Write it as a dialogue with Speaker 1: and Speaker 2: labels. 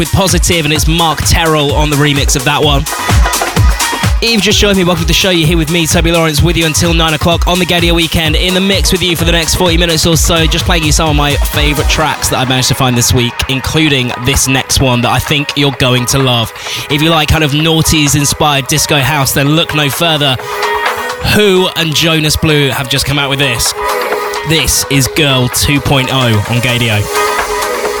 Speaker 1: with Positive, and it's Mark Terrell on the remix of that one. If you've just joined me, welcome to the show. You're here with me, Toby Lawrence, with you until 9 o'clock on the Gadio Weekend, in the mix with you for the next 40 minutes or so, just playing you some of my favourite tracks that I managed to find this week, including this next one that I think you're going to love. If you like kind of noughties-inspired disco house, then look no further. Who and Jonas Blue have just come out with this. This is Girl 2.0 on Gadio.